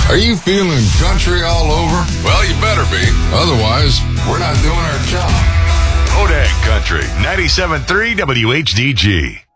Are you feeling country all over? Well, you better be. Otherwise, we're not doing our job. Odag Country, 97.3 WHDG.